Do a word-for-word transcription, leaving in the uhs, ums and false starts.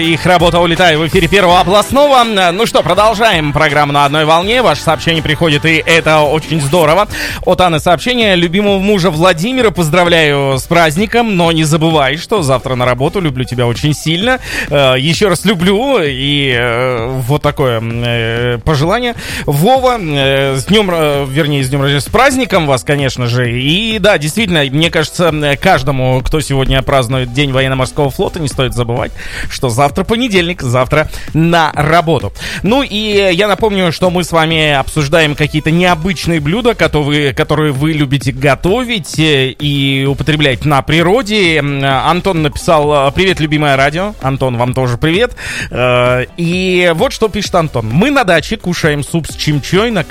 Их работа улетает в эфире Первого областного. Ну что, продолжаем программу «На одной волне». Ваше сообщение приходит, и это очень здорово. От Анны сообщение. Любимого мужа Владимира поздравляю с праздником, но не забывай, что завтра на работу. Люблю тебя очень сильно. Еще раз люблю. И вот такое пожелание. Вова, с днем, вернее, с днем рождения, с праздником вас, конечно же. И да, действительно, мне кажется, каждому, кто сегодня празднует День военно-морского флота, не стоит забывать, что завтра Завтра понедельник, завтра на работу. Ну и я напомню, что мы с вами обсуждаем какие-то необычные блюда, которые, которые вы любите готовить и употреблять на природе. Антон написал: привет, любимое радио. Антон, вам тоже привет. И вот что пишет Антон. Мы на даче кушаем суп с чимчой, на